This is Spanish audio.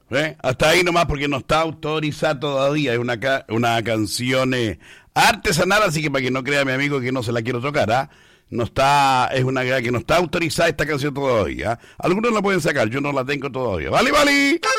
Hasta ahí nomás porque no está autorizada todavía. Es una canción artesanal, así que para que no crea mi amigo que no se la quiero tocar, ¿ah? No está, es una que no está autorizada esta canción todavía. Algunos la pueden sacar, yo no la tengo todavía. ¡Vale, vale!